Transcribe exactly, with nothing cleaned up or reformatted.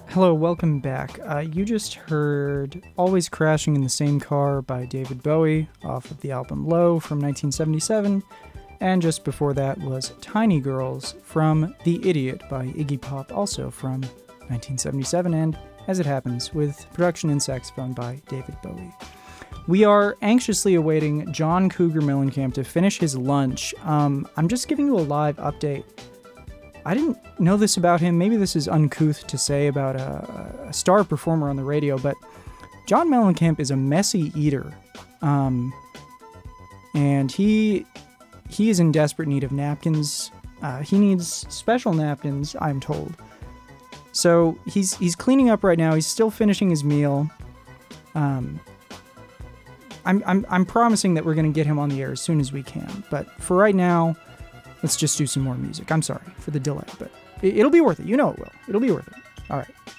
Hello, welcome back. Uh, you just heard Always Crashing in the Same Car by David Bowie off of the album Low from nineteen seventy-seven, and just before that was Tiny Girls from The Idiot by Iggy Pop, also from nineteen seventy-seven, and as it happens, with production and saxophone by David Bowie. We are anxiously awaiting John Cougar Mellencamp to finish his lunch. Um, I'm just giving you a live update. I didn't know this about him. Maybe this is uncouth to say about a, a star performer on the radio, but John Mellencamp is a messy eater. Um, and he he is in desperate need of napkins. Uh, he needs special napkins, I'm told. So he's he's cleaning up right now. He's still finishing his meal. Um, I'm I'm I'm promising that we're going to get him on the air as soon as we can. But for right now, let's just do some more music. I'm sorry for the delay, but it'll be worth it. You know it will. It'll be worth it. All right.